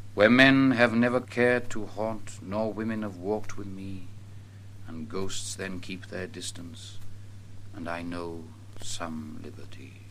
where men have never cared to haunt, nor women have walked with me, and ghosts then keep their distance, and I know some liberty.